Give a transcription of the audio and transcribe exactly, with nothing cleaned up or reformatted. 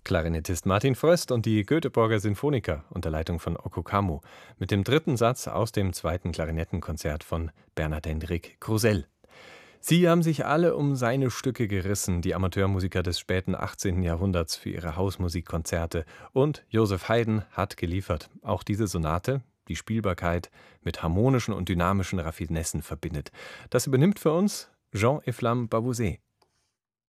Klarinettist Martin Fröst und die Göteborger Sinfoniker unter Leitung von Okko Kammo mit dem dritten Satz aus dem zweiten Klarinettenkonzert von Bernhard Hendrik Krusell. Sie haben sich alle um seine Stücke gerissen, die Amateurmusiker des späten achtzehnten Jahrhunderts für ihre Hausmusikkonzerte, und Joseph Haydn hat geliefert. Auch diese Sonate, die Spielbarkeit mit harmonischen und dynamischen Raffinessen verbindet. Das übernimmt für uns Jean-Efflam Bavouzet.